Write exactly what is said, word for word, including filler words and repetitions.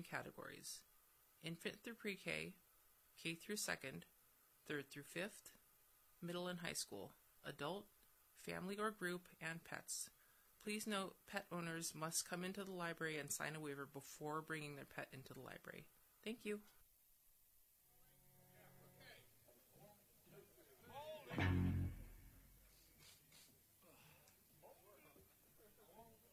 categories: infant through pre-K, K through second, third through fifth, middle and high school, adult, family or group, and pets. Please note, pet owners must come into the library and sign a waiver before bringing their pet into the library. Thank you.